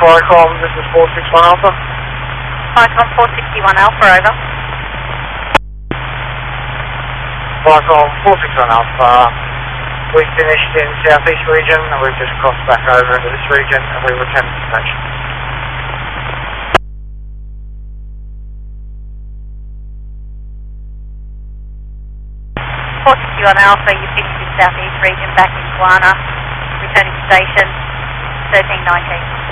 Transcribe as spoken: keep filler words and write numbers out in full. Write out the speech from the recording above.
Viacom, this is four six one Alpha. Viacom four sixty-one Alpha, over. Viacom four six one Alpha. We finished in southeast region and we've just crossed back over into this region and we returned to station. four sixty-one Alpha, you finished in southeast region, back in Guana, returning to station thirteen nineteen.